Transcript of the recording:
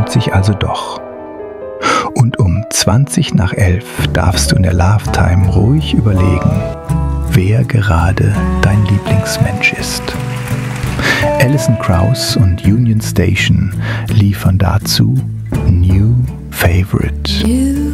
lohnt sich also doch. Und um 11:20 darfst du in der Love Time ruhig überlegen, wer gerade dein Lieblingsmensch ist. Alison Krauss und Union Station liefern dazu New Favorite.